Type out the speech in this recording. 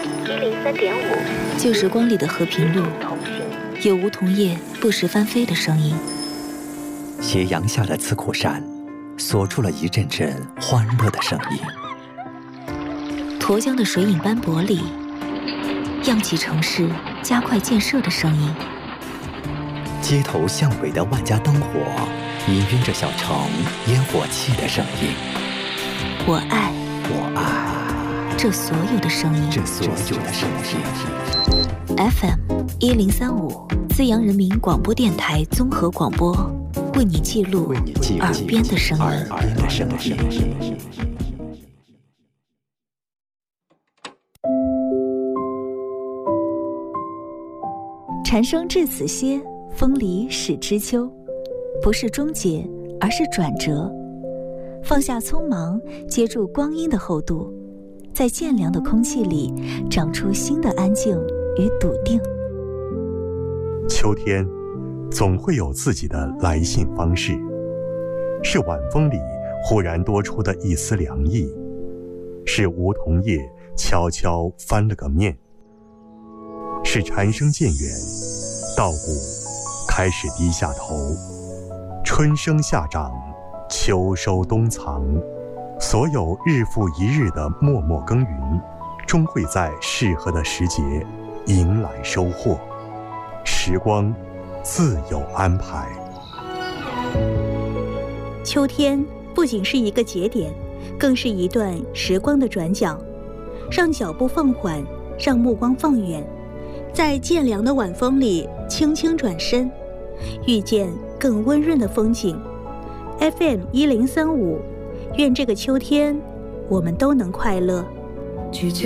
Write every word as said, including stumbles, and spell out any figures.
一零三点五， 旧时光里的和平路，有梧桐叶不时翻飞的声音。 斜阳下的刺口山，锁住了一阵阵欢乐的声音。 沱江的水影斑驳里，漾起城市加快建设的声音。 街头巷尾的万家灯火，氤氲着小城烟火气的声音。 我爱， 我爱这所有的声音， 这所有的声音。 F M 一零三五，资阳人民广播电台综合广播，为你记录耳边的声音。 耳边的声音。 蝉声至此歇，风里始知秋。不是终结，而是转折。放下匆忙，接住光阴的厚度，在渐凉的空气里长出新的安静与笃定。 秋天总会有自己的来信方式，是晚风里忽然多出的一丝凉意，是梧桐叶悄悄翻了个面，是蝉声渐远，稻谷开始低下头，春生夏长，秋收冬藏，所有日复一日的默默耕耘，终会在适合的时节迎来收获。时光自有安排。 秋天不仅是一个节点，更是一段时光的转角，让脚步放缓，让目光放远，在渐凉的晚风里轻轻转身，遇见更温润的风景。 F M 一零三五，愿这个秋天我们都能快乐。